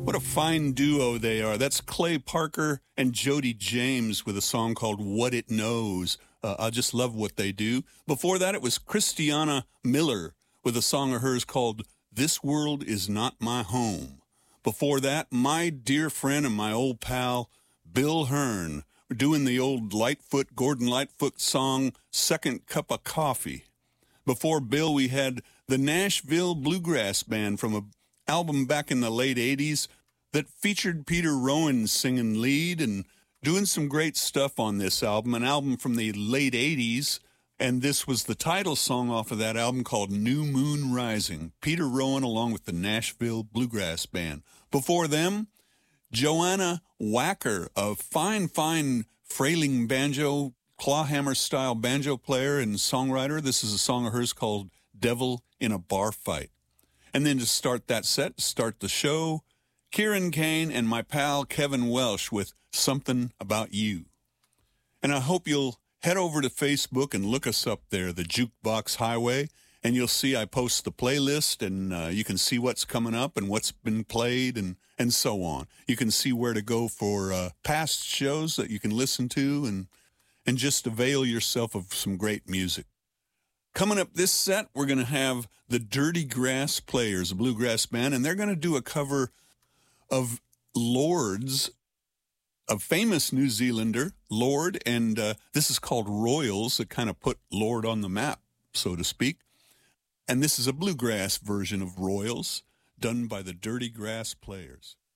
What a fine duo they are. That's Clay Parker and Jody James with a song called What It Knows. I just love what they do. Before that, it was Christiana Miller with a song of hers called This World Is Not My Home. Before that, my dear friend and my old pal, Bill Hearn, doing the old Lightfoot, Gordon Lightfoot song, Second Cup of Coffee. Before Bill, we had the Nashville Bluegrass Band from an album back in the late 80s that featured Peter Rowan singing lead and doing some great stuff on this album, an album from the late 80s, and this was the title song off of that album called New Moon Rising. Peter Rowan along with the Nashville Bluegrass Band. Before them, Joanna Wacker, a fine frailing banjo, clawhammer-style banjo player and songwriter. This is a song of hers called Devil in a Bar Fight. And then to start that set, start the show, Kieran Kane and my pal Kevin Welsh with Something About You. And I hope you'll head over to Facebook and look us up there, the Jukebox Highway, and you'll see I post the playlist, and you can see what's coming up and what's been played and so on. You can see where to go for past shows that you can listen to and just avail yourself of some great music. Coming up this set, we're going to have the Dirty Grass Players, a bluegrass band, and they're going to do a cover of Lord's, a famous New Zealander, Lord, and this is called Royals. It kind of put Lord on the map, so to speak. And this is a bluegrass version of Royals done by the Dirty Grass Players.